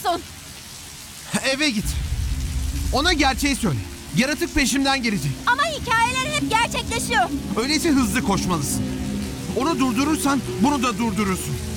yapıyorsun? Eve git. Ona gerçeği söyle. Yaratık peşimden gelecek. Ama hikayeler hep gerçekleşiyor. Öyleyse hızlı koşmalısın. Onu durdurursan bunu da durdurursun.